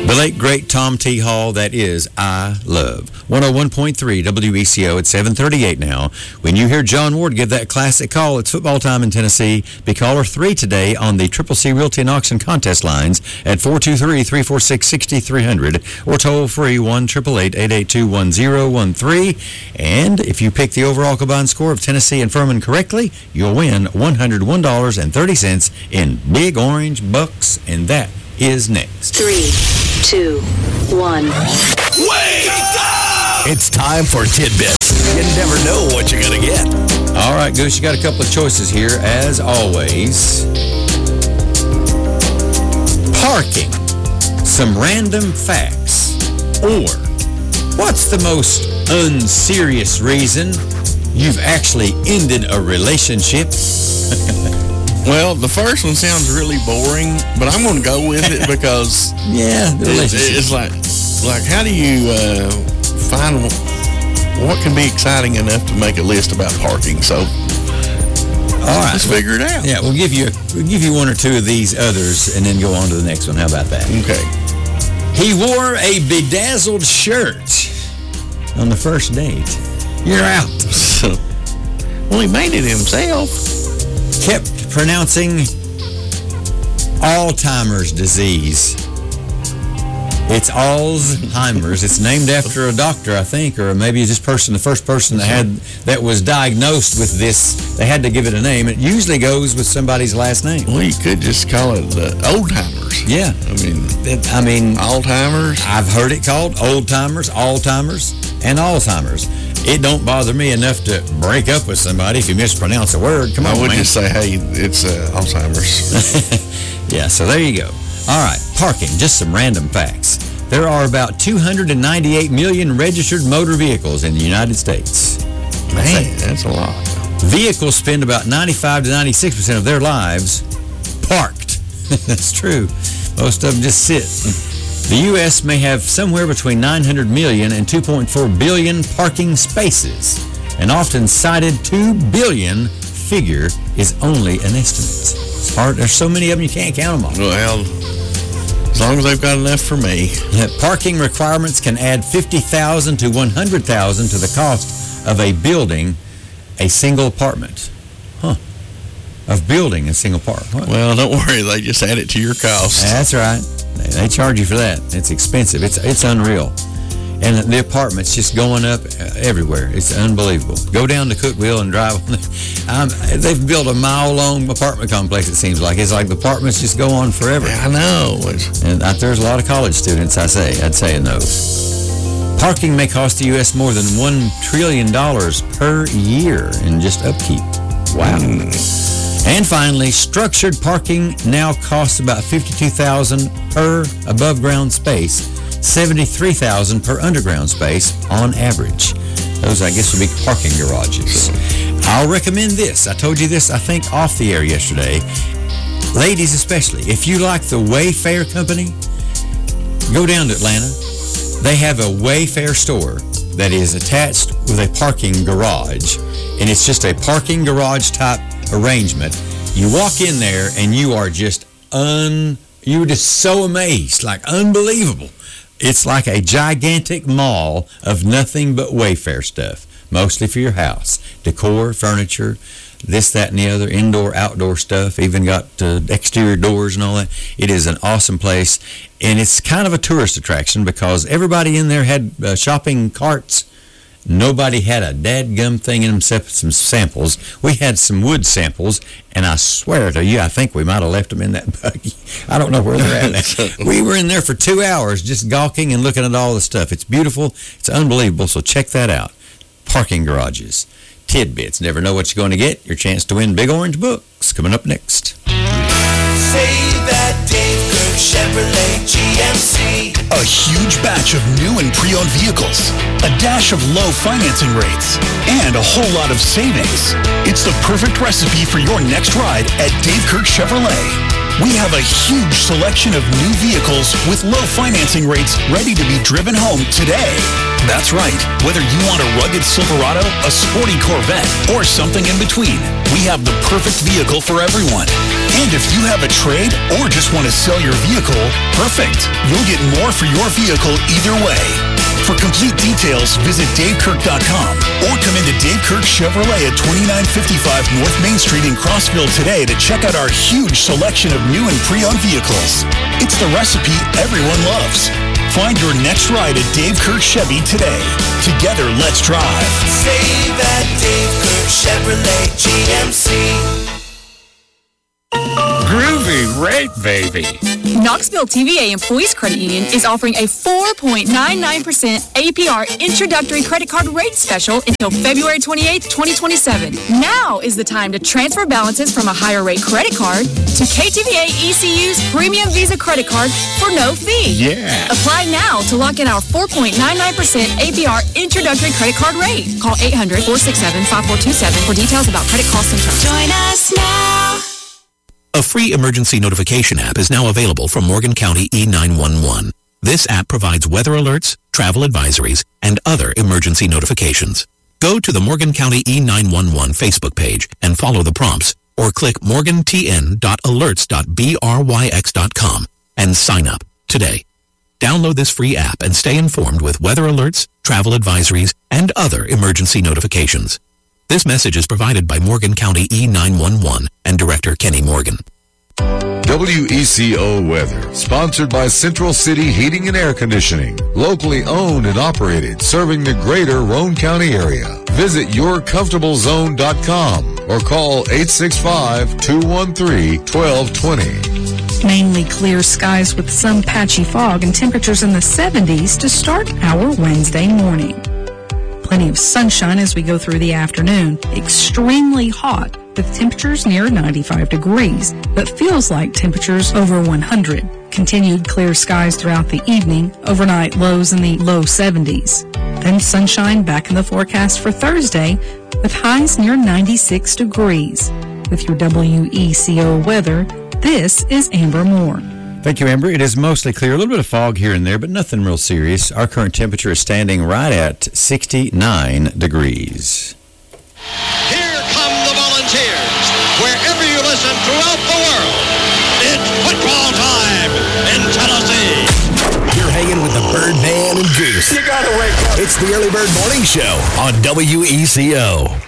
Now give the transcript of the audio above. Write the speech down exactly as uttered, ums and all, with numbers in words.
The late, great Tom T. Hall, that is I Love. one oh one point three W E C O at seven thirty-eight now. When you hear John Ward give that classic call, it's football time in Tennessee. Be caller three today on the Triple C Realty and Auction contest lines at four two three, three four six, six three zero zero or toll free one eight eight eight, eight eight two, one zero one three. And if you pick the overall combined score of Tennessee and Furman correctly, you'll win one hundred one dollars and thirty cents in Big Orange Bucks, and that is next. Three, two, one. Wake up! It's time for Tidbits. You never know what you're going to get. All right, Goose, you got a couple of choices here, as always. Parking. Some random facts. Or, what's the most unserious reason you've actually ended a relationship? Well, the first one sounds really boring, but I'm going to go with it because yeah, the it's, it's like, like how do you uh, find what can be exciting enough to make a list about parking? So, all right, let's figure it out. Yeah, we'll give you we'll give you one or two of these others, and then go on to the next one. How about that? Okay. He wore a bedazzled shirt on the first date. You're out. Well, he made it himself. Kept pronouncing Alzheimer's disease. It's Alzheimer's. It's named after a doctor, I think, or maybe this person, the first person that had that was diagnosed with this, they had to give it a name. It usually goes with somebody's last name. Well, you could just call it uh, old-timers. Yeah. I mean, it, I mean, Alzheimer's. I've heard it called old-timers, all-timers, and Alzheimer's. It don't bother me enough to break up with somebody if you mispronounce a word. Come on, I would man. just say, hey, it's uh, Alzheimer's. Yeah, so there you go. All right, parking, just some random facts. There are about two hundred ninety-eight million registered motor vehicles in the United States. Man, that's a lot. Vehicles spend about ninety-five to ninety-six percent of their lives parked. That's true. Most of them just sit. The U S may have somewhere between nine hundred million and two point four billion parking spaces. An often cited two billion figure is only an estimate. It's hard. There's so many of them you can't count them all. Well, as long as they've got enough for me. Parking requirements can add fifty thousand dollars to one hundred thousand dollars to the cost of a building a single apartment. Huh. Of building a single park. What? Well, don't worry. They just add it to your cost. That's right. They, they charge you for that. It's expensive. It's it's unreal. And the apartments just going up everywhere. It's unbelievable. Go down to Cookville and drive. Um, they've built a mile-long apartment complex, it seems like. It's like the apartments just go on forever. Yeah, I know. And I, there's a lot of college students, I say. I'd say in those. Parking may cost the U S more than one trillion dollars per year in just upkeep. Wow. Mm. And finally, structured parking now costs about fifty-two thousand dollars per above-ground space, seventy-three thousand dollars per underground space on average. Those, I guess, would be parking garages. I'll recommend this. I told you this, I think, off the air yesterday. Ladies especially, if you like the Wayfair company, go down to Atlanta. They have a Wayfair store that is attached with a parking garage, and it's just a parking garage type arrangement. You walk in there, and you are just un... You're just so amazed, like unbelievable. It's like a gigantic mall of nothing but Wayfair stuff, mostly for your house. Decor, furniture, this, that, and the other, indoor, outdoor stuff, even got uh, exterior doors and all that. It is an awesome place, and it's kind of a tourist attraction because everybody in there had uh, shopping carts. Nobody had a dadgum thing in them except some samples. We had some wood samples, and I swear to you, I think we might have left them in that buggy. I don't know where they're at now. We were in there for two hours just gawking and looking at all the stuff. It's beautiful. It's unbelievable, so check that out. Parking garages. Tidbits. Never know what you're going to get. Your chance to win Big Orange Books. Coming up next. Say that Dave Kirk Chevrolet G M C. A huge batch of new and pre-owned vehicles, a dash of low financing rates, and a whole lot of savings. It's the perfect recipe for your next ride at Dave Kirk Chevrolet. We have a huge selection of new vehicles with low financing rates ready to be driven home today. That's right. Whether you want a rugged Silverado, a sporty Corvette, or something in between, we have the perfect vehicle for everyone. And if you have a trade or just want to sell your vehicle, perfect. You'll get more for your vehicle either way. For complete details, visit dave kirk dot com or come into Dave Kirk Chevrolet at twenty-nine fifty-five North Main Street in Crossville today to check out our huge selection of new and pre-owned vehicles. It's the recipe everyone loves. Find your next ride at Dave Kirk Chevy today. Together, let's drive. Save at Dave Kirk Chevrolet G M C. Groovy rate, baby. Knoxville T V A Employees Credit Union is offering a four point nine nine percent A P R introductory credit card rate special until February twenty-eighth, twenty twenty-seven. Now is the time to transfer balances from a higher rate credit card to K T V A E C U's Premium Visa credit card for no fee. Yeah. Apply now to lock in our four point nine nine percent A P R introductory credit card rate. Call eight hundred, four six seven, five four two seven for details about credit costs and terms. Join us now. A free emergency notification app is now available from Morgan County E nine one one. This app provides weather alerts, travel advisories, and other emergency notifications. Go to the Morgan County E nine one one Facebook page and follow the prompts, or click morgan t n dot alerts dot bryx dot com and sign up today. Download this free app and stay informed with weather alerts, travel advisories, and other emergency notifications. This message is provided by Morgan County E nine one one and Director Kenny Morgan. W E C O Weather, sponsored by Central City Heating and Air Conditioning, locally owned and operated, serving the greater Roane County area. Visit your comfortable zone dot com or call eight six five, two one three, one two two zero. Mainly clear skies with some patchy fog and temperatures in the seventies to start our Wednesday morning. Plenty of sunshine as we go through the afternoon. Extremely hot with temperatures near ninety-five degrees, but feels like temperatures over one hundred. Continued clear skies throughout the evening, overnight lows in the low seventies. Then sunshine back in the forecast for Thursday with highs near ninety-six degrees. With your W E C O weather, this is Amber Moore. Thank you, Amber. It is mostly clear. A little bit of fog here and there, but nothing real serious. Our current temperature is standing right at sixty-nine degrees. Here come the Volunteers. Wherever you listen throughout the world, it's football time in Tennessee. You're hanging with the Birdman and Goose. You gotta wake up. It's the Early Bird Morning Show on W E C O.